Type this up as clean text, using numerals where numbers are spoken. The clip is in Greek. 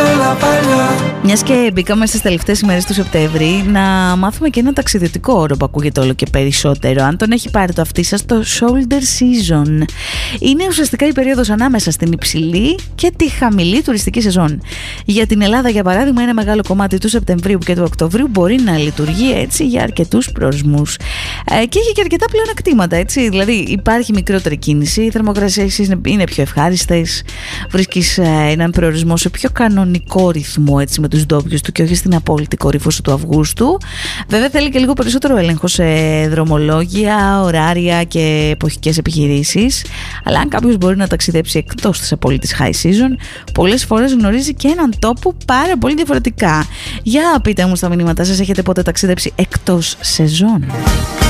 Μιας και μπήκαμε στις τελευταίες ημέρες του Σεπτέμβρη, να μάθουμε και ένα ταξιδιωτικό όρο που ακούγεται όλο και περισσότερο. Αν τον έχει πάρει το αυτί σας, το shoulder season. Είναι ουσιαστικά η περίοδος ανάμεσα στην υψηλή και τη χαμηλή τουριστική σεζόν. Για την Ελλάδα, για παράδειγμα, ένα μεγάλο κομμάτι του Σεπτεμβρίου και του Οκτωβρίου μπορεί να λειτουργεί έτσι για αρκετούς προορισμούς. Και έχει και αρκετά πλεονεκτήματα, έτσι. Δηλαδή, υπάρχει μικρότερη κίνηση, οι θερμοκρασίες είναι πιο ευχάριστες, βρίσκεις έναν προορισμό σε πιο κανονικό ρυθμό, έτσι, με τους ντόπιους του και όχι στην απόλυτη κορύφωση του Αυγούστου. Βέβαια, θέλει και λίγο περισσότερο έλεγχο σε δρομολόγια, ωράρια και εποχικές επιχειρήσεις. Αλλά αν κάποιος μπορεί να ταξιδέψει εκτός της απόλυτης high season, πολλές φορές γνωρίζει και έναν τόπο πάρα πολύ διαφορετικά. Για πείτε μου στα μηνύματά σας, έχετε ποτέ ταξιδέψει εκτός σεζόν?